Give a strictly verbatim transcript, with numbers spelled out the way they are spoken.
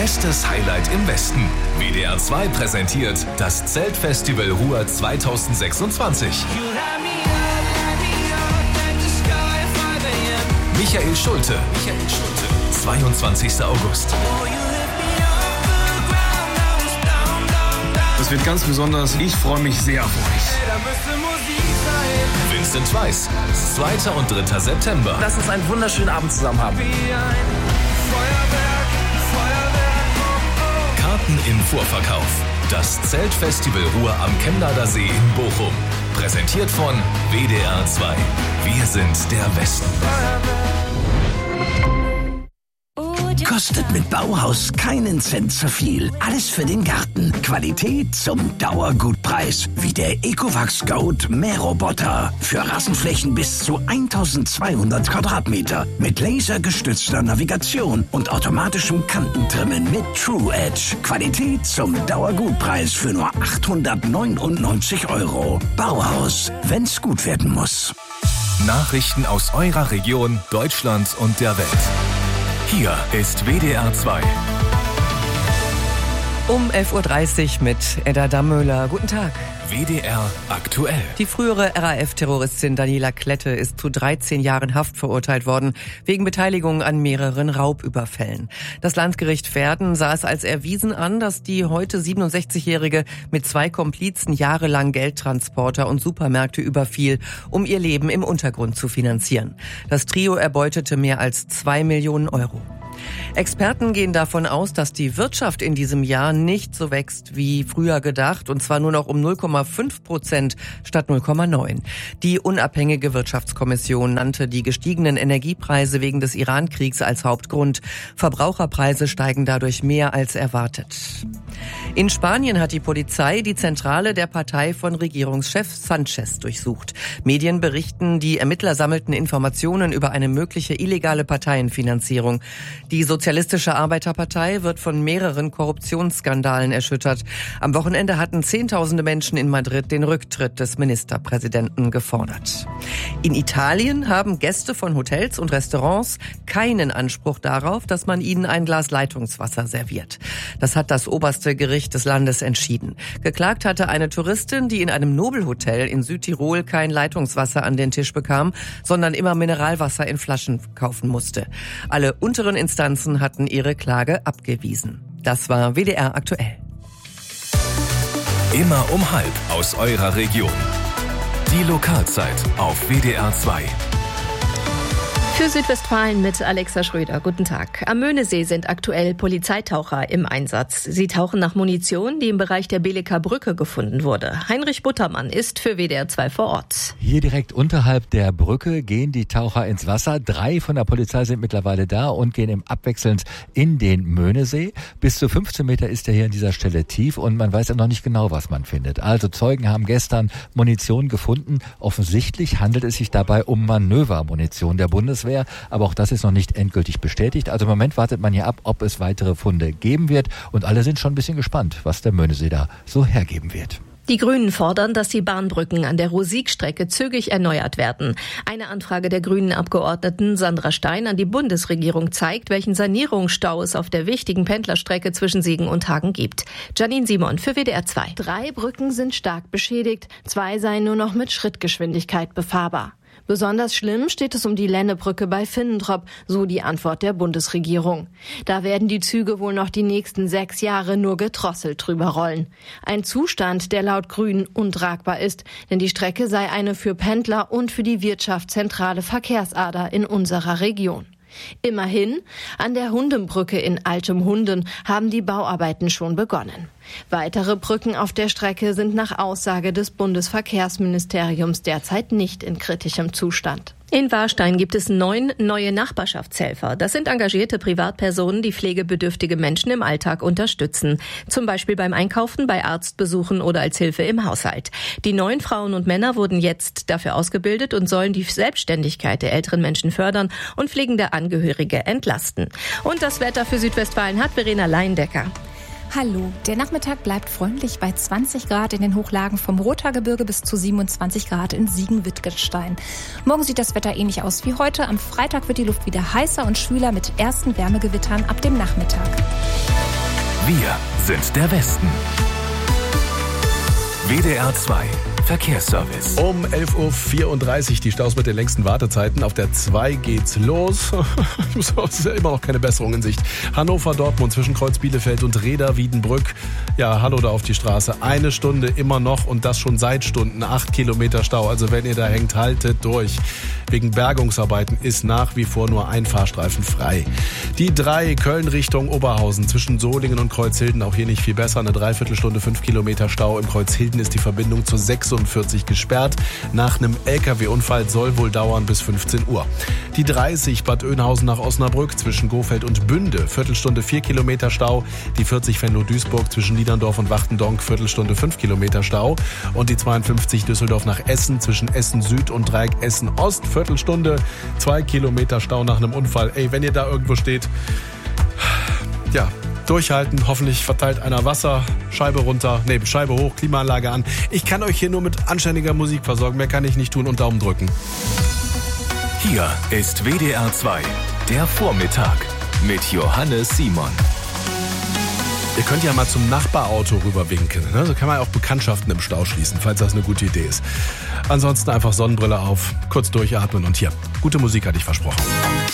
Bestes Highlight im Westen. W D R zwei präsentiert das Zeltfestival Ruhr zweitausendsechsundzwanzig. Michael Schulte. Michael Schulte. zweiundzwanzigster August. Das wird ganz besonders. Ich freue mich sehr auf euch. Vincent Weiss. zweiter und dritter September. Lass uns einen wunderschönen Abend zusammen haben. Karten im Vorverkauf. Das Zeltfestival Ruhr am Chemnader See in Bochum. Präsentiert von W D R zwei. Wir sind der Westen. Kostet mit Bauhaus keinen Cent zu viel. Alles für den Garten. Qualität zum Dauergutpreis. Wie der Ecovacs Goat Mähroboter. Für Rasenflächen bis zu eintausendzweihundert Quadratmeter. Mit lasergestützter Navigation und automatischem Kantentrimmen mit True Edge. Qualität zum Dauergutpreis für nur achthundertneunundneunzig Euro. Bauhaus, wenn's gut werden muss. Nachrichten aus eurer Region, Deutschland und der Welt. Hier ist W D R zwei. Um elf Uhr dreißig mit Edda Dammöhler. Guten Tag. W D R aktuell. Die frühere R A F-Terroristin Daniela Klette ist zu dreizehn Jahren Haft verurteilt worden, wegen Beteiligung an mehreren Raubüberfällen. Das Landgericht Verden sah es als erwiesen an, dass die heute siebenundsechzigjährige mit zwei Komplizen jahrelang Geldtransporter und Supermärkte überfiel, um ihr Leben im Untergrund zu finanzieren. Das Trio erbeutete mehr als zwei Millionen Euro. Experten gehen davon aus, dass die Wirtschaft in diesem Jahr nicht so wächst wie früher gedacht, und zwar nur noch um null Komma fünf Prozent statt null Komma neun. Die unabhängige Wirtschaftskommission nannte die gestiegenen Energiepreise wegen des Iran-Kriegs als Hauptgrund. Verbraucherpreise steigen dadurch mehr als erwartet. In Spanien hat die Polizei die Zentrale der Partei von Regierungschef Sanchez durchsucht. Medien berichten, die Ermittler sammelten Informationen über eine mögliche illegale Parteienfinanzierung. Die Sozialistische Arbeiterpartei wird von mehreren Korruptionsskandalen erschüttert. Am Wochenende hatten Zehntausende Menschen in Madrid den Rücktritt des Ministerpräsidenten gefordert. In Italien haben Gäste von Hotels und Restaurants keinen Anspruch darauf, dass man ihnen ein Glas Leitungswasser serviert. Das hat das oberste Gericht des Landes entschieden. Geklagt hatte eine Touristin, die in einem Nobelhotel in Südtirol kein Leitungswasser an den Tisch bekam, sondern immer Mineralwasser in Flaschen kaufen musste. Alle unteren Instanzen hatten ihre Klage abgewiesen. Das war W D R aktuell. Immer um halb aus eurer Region. Die Lokalzeit auf W D R zwei. Für Südwestfalen mit Alexa Schröder. Guten Tag. Am Möhnesee sind aktuell Polizeitaucher im Einsatz. Sie tauchen nach Munition, die im Bereich der Beleker Brücke gefunden wurde. Heinrich Buttermann ist für W D R zwei vor Ort. Hier direkt unterhalb der Brücke gehen die Taucher ins Wasser. Drei von der Polizei sind mittlerweile da und gehen im abwechselnd in den Möhnesee. Bis zu fünfzehn Meter ist er hier an dieser Stelle tief und man weiß ja noch nicht genau, was man findet. Also Zeugen haben gestern Munition gefunden. Offensichtlich handelt es sich dabei um Manövermunition der Bundeswehr. Aber auch das ist noch nicht endgültig bestätigt. Also im Moment wartet man hier ab, ob es weitere Funde geben wird. Und alle sind schon ein bisschen gespannt, was der Möhnesee da so hergeben wird. Die Grünen fordern, dass die Bahnbrücken an der Ruhr-Sieg-Strecke zügig erneuert werden. Eine Anfrage der grünen Abgeordneten Sandra Stein an die Bundesregierung zeigt, welchen Sanierungsstau es auf der wichtigen Pendlerstrecke zwischen Siegen und Hagen gibt. Janine Simon für W D R zwei. Drei Brücken sind stark beschädigt, zwei seien nur noch mit Schrittgeschwindigkeit befahrbar. Besonders schlimm steht es um die Lennebrücke bei Finnentrop, so die Antwort der Bundesregierung. Da werden die Züge wohl noch die nächsten sechs Jahre nur gedrosselt drüber rollen. Ein Zustand, der laut Grünen untragbar ist, denn die Strecke sei eine für Pendler und für die Wirtschaft zentrale Verkehrsader in unserer Region. Immerhin, an der Hundenbrücke in Altem Hunden haben die Bauarbeiten schon begonnen. Weitere Brücken auf der Strecke sind nach Aussage des Bundesverkehrsministeriums derzeit nicht in kritischem Zustand. In Warstein gibt es neun neue Nachbarschaftshelfer. Das sind engagierte Privatpersonen, die pflegebedürftige Menschen im Alltag unterstützen. Zum Beispiel beim Einkaufen, bei Arztbesuchen oder als Hilfe im Haushalt. Die neun Frauen und Männer wurden jetzt dafür ausgebildet und sollen die Selbstständigkeit der älteren Menschen fördern und pflegende Angehörige entlasten. Und das Wetter für Südwestfalen hat Verena Leindecker. Hallo, der Nachmittag bleibt freundlich bei zwanzig Grad in den Hochlagen vom Rothaargebirge bis zu siebenundzwanzig Grad in Siegen-Wittgenstein. Morgen sieht das Wetter ähnlich aus wie heute. Am Freitag wird die Luft wieder heißer und schwüler mit ersten Wärmegewittern ab dem Nachmittag. Wir sind der Westen. W D R zwei Verkehrsservice. Um elf Uhr vierunddreißig die Staus mit den längsten Wartezeiten. Auf der zwei geht's los. Es ist ja immer noch keine Besserung in Sicht. Hannover-Dortmund zwischen Kreuz Bielefeld und Reda-Wiedenbrück. Ja, hallo da auf die Straße. Eine Stunde immer noch und das schon seit Stunden. Acht Kilometer Stau. Also wenn ihr da hängt, haltet durch. Wegen Bergungsarbeiten ist nach wie vor nur ein Fahrstreifen frei. Die drei Köln Richtung Oberhausen zwischen Solingen und Kreuzhilden. Auch hier nicht viel besser. Eine Dreiviertelstunde, fünf Kilometer Stau. Im Kreuzhilden ist die Verbindung zur sechsundvierzig gesperrt. Nach einem L K W-Unfall soll wohl dauern bis fünfzehn Uhr. Die dreißig Bad Oeynhausen nach Osnabrück zwischen Gofeld und Bünde. Viertelstunde vier Kilometer Stau. Die vierzig Venlo-Duisburg zwischen Niederndorf und Wachtendonk. Viertelstunde fünf Kilometer Stau. Und die zweiundfünfzig Düsseldorf nach Essen zwischen Essen Süd und Dreieck Essen Ost. Viertelstunde zwei Kilometer Stau nach einem Unfall. Ey, wenn ihr da irgendwo steht, ja, durchhalten. Hoffentlich verteilt einer Wasser, Scheibe runter, nee, Scheibe hoch, Klimaanlage an. Ich kann euch hier nur mit anständiger Musik versorgen. Mehr kann ich nicht tun und Daumen drücken. Hier ist W D R zwei, der Vormittag mit Johannes Simon. Ihr könnt ja mal zum Nachbarauto rüberwinken. Ne? So kann man auch Bekanntschaften im Stau schließen, falls das eine gute Idee ist. Ansonsten einfach Sonnenbrille auf, kurz durchatmen und hier, gute Musik hatte ich versprochen.